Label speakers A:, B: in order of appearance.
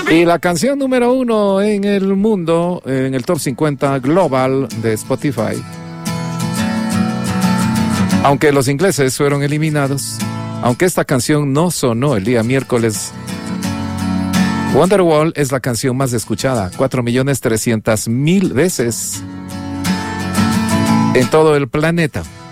A: Y la canción número 1 en el mundo, en el top 50 global de Spotify. Aunque los ingleses fueron eliminados, aunque esta canción no sonó el día miércoles, Wonderwall es la canción más escuchada, 4.300.000 veces en todo el planeta.